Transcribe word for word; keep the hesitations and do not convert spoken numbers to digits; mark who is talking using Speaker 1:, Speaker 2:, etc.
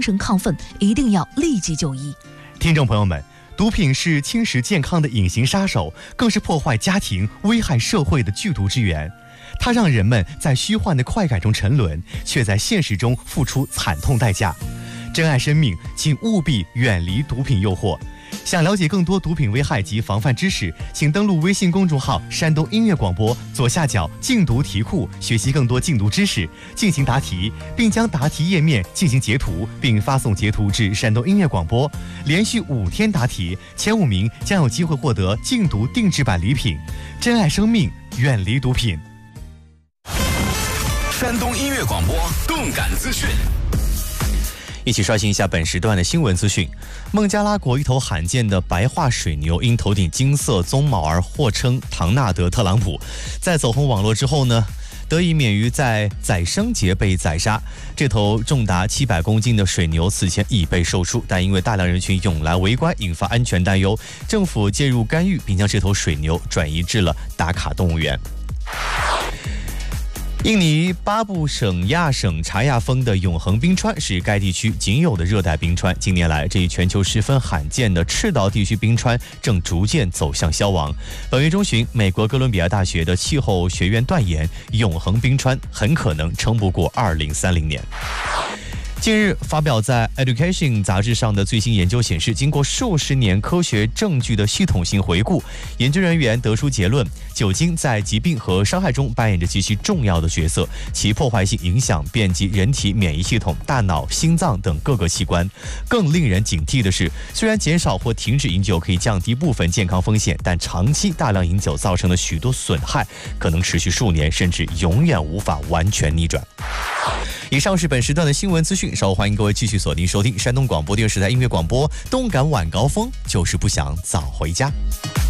Speaker 1: 神亢奋，一定要立即就医。
Speaker 2: 听众朋友们，毒品是侵蚀健康的隐形杀手，更是破坏家庭、危害社会的剧毒之源。它让人们在虚幻的快感中沉沦，却在现实中付出惨痛代价。珍爱生命，请务必远离毒品诱惑。想了解更多毒品危害及防范知识，请登录微信公众号山东音乐广播左下角禁毒题库，学习更多禁毒知识，进行答题，并将答题页面进行截图，并发送截图至山东音乐广播。连续五天答题，前五名将有机会获得禁毒定制版礼品。珍爱生命，远离毒品。
Speaker 3: 山东音乐广播动感资讯，
Speaker 2: 一起刷新一下本时段的新闻资讯。孟加拉国一头罕见的白化水牛因头顶金色鬃毛而获称唐纳德特朗普，在走红网络之后呢，得以免于在宰生节被宰杀。这头重达七百公斤的水牛此前已被售出，但因为大量人群涌来围观，引发安全担忧，政府介入干预，并将这头水牛转移至了达卡动物园。印尼巴布省亚省查亚峰的永恒冰川是该地区仅有的热带冰川。近年来，这一全球十分罕见的赤道地区冰川正逐渐走向消亡。本月中旬，美国哥伦比亚大学的气候学院断言，永恒冰川很可能撑不过二零三零年。近日发表在 Education 杂志上的最新研究显示，经过数十年科学证据的系统性回顾，研究人员得出结论，酒精在疾病和伤害中扮演着极其重要的角色，其破坏性影响遍及人体免疫系统、大脑、心脏等各个器官。更令人警惕的是，虽然减少或停止饮酒可以降低部分健康风险，但长期大量饮酒造成的许多损害可能持续数年，甚至永远无法完全逆转。以上是本时段的新闻资讯，稍后欢迎各位继续锁定收听山东广播电视台音乐广播，动感晚高峰，就是不想早回家。